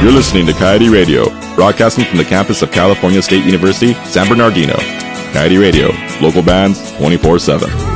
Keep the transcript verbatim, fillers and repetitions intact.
You're listening to Coyote Radio, broadcasting from the campus of California State University, San Bernardino. Coyote Radio, local bands twenty-four seven.